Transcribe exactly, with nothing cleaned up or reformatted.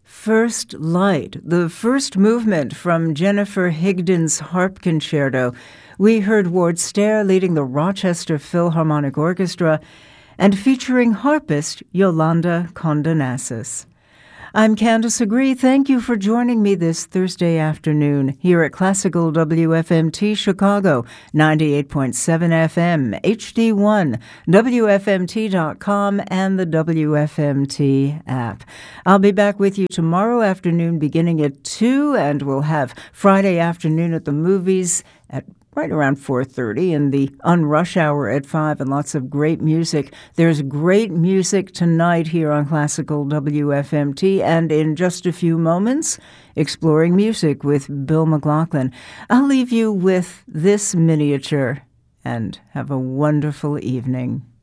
First Light, the first movement from Jennifer Higdon's Harp Concerto. We heard Ward Stair leading the Rochester Philharmonic Orchestra and featuring harpist Yolanda Condonassis. I'm Candace Agree. Thank you for joining me this Thursday afternoon here at Classical W F M T Chicago, ninety-eight point seven F M, H D one, W F M T dot com, and the W F M T app. I'll be back with you tomorrow afternoon beginning at two, and we'll have Friday afternoon at the movies at right around four thirty, and the Unrush Hour at five, and lots of great music. There's great music tonight here on Classical W F M T, and in just a few moments, exploring music with Bill McLaughlin. I'll leave you with this miniature, and have a wonderful evening.